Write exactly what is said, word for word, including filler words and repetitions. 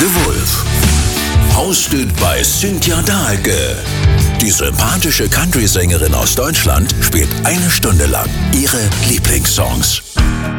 Wolf. Hosted bei Cynthia Dahlke. Die sympathische Country-Sängerin aus Deutschland spielt eine Stunde lang ihre Lieblingssongs.